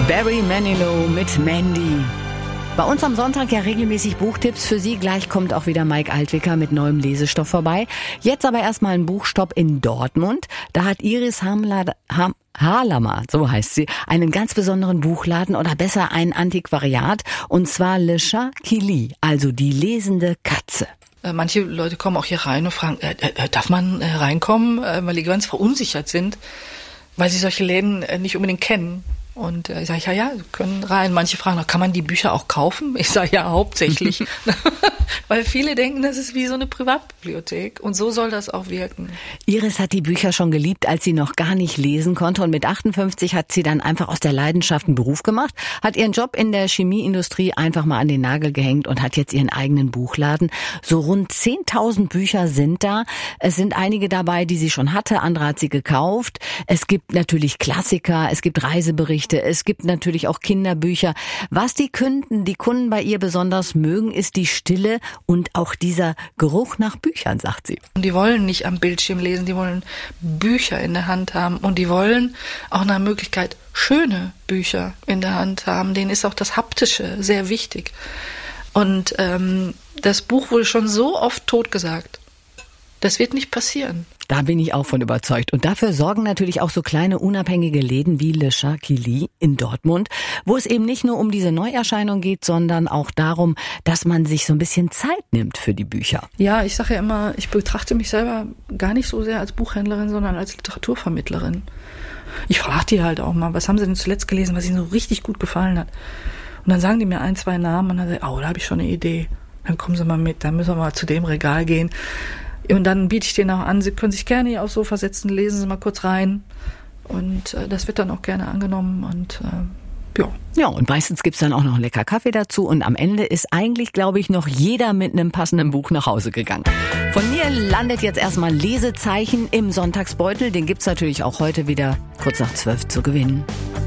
Barry Manilow mit Mandy. Bei uns am Sonntag ja regelmäßig Buchtipps für Sie. Gleich kommt auch wieder Mike Altwicker mit neuem Lesestoff vorbei. Jetzt aber erstmal ein Buchstopp in Dortmund. Da hat Iris Harlamer, so heißt sie, einen ganz besonderen Buchladen oder besser ein Antiquariat. Und zwar Le Chat qui lit, also die lesende Katze. Manche Leute kommen auch hier rein und fragen, darf man reinkommen, weil die ganz verunsichert sind, weil sie solche Läden nicht unbedingt kennen. Und ich sage, ja, Sie können rein. Manche fragen, kann man die Bücher auch kaufen? Ich sage, ja, hauptsächlich. Weil viele denken, das ist wie so eine Privatbibliothek. Und so soll das auch wirken. Iris hat die Bücher schon geliebt, als sie noch gar nicht lesen konnte. Und mit 58 hat sie dann einfach aus der Leidenschaft einen Beruf gemacht, hat ihren Job in der Chemieindustrie einfach mal an den Nagel gehängt und hat jetzt ihren eigenen Buchladen. So rund 10.000 Bücher sind da. Es sind einige dabei, die sie schon hatte, andere hat sie gekauft. Es gibt natürlich Klassiker, es gibt Reiseberichte. Es gibt natürlich auch Kinderbücher. Was die Kunden bei ihr besonders mögen, ist die Stille und auch dieser Geruch nach Büchern, sagt sie. Und die wollen nicht am Bildschirm lesen, die wollen Bücher in der Hand haben und die wollen auch nach Möglichkeit schöne Bücher in der Hand haben. Denen ist auch das Haptische sehr wichtig. Und das Buch wurde schon so oft totgesagt. Das wird nicht passieren. Da bin ich auch von überzeugt. Und dafür sorgen natürlich auch so kleine unabhängige Läden wie Le Chat qui lit in Dortmund, wo es eben nicht nur um diese Neuerscheinung geht, sondern auch darum, dass man sich so ein bisschen Zeit nimmt für die Bücher. Ja, ich sage ja immer, ich betrachte mich selber gar nicht so sehr als Buchhändlerin, sondern als Literaturvermittlerin. Ich frage die halt auch mal, was haben sie denn zuletzt gelesen, was ihnen so richtig gut gefallen hat. Und dann sagen die mir 1, 2 Namen und dann sage ich, da habe ich schon eine Idee. Dann kommen sie mal mit, dann müssen wir mal zu dem Regal gehen. Und dann biete ich denen auch an, sie können sich gerne hier aufs Sofa setzen, lesen Sie mal kurz rein. Und das wird dann auch gerne angenommen und ja. Ja, und meistens gibt's dann auch noch einen lecker Kaffee dazu. Und am Ende ist eigentlich, glaube ich, noch jeder mit einem passenden Buch nach Hause gegangen. Von mir landet jetzt erstmal Lesezeichen im Sonntagsbeutel. Den gibt's natürlich auch heute wieder kurz nach 12 zu gewinnen.